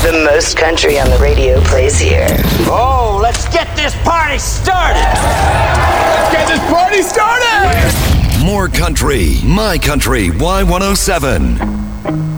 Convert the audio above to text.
The most country on the radio plays here. Oh, let's get this party started! Let's get this party started! More country, My Country Y107.